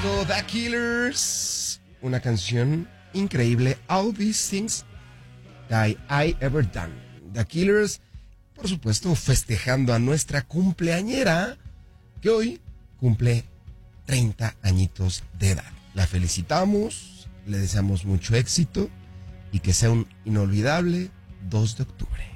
The Killers, una canción increíble, All These Things That I Ever Done. The Killers, por supuesto, festejando a nuestra cumpleañera, que hoy cumple 30 añitos de edad. La felicitamos, le deseamos mucho éxito y que sea un inolvidable 2 de octubre.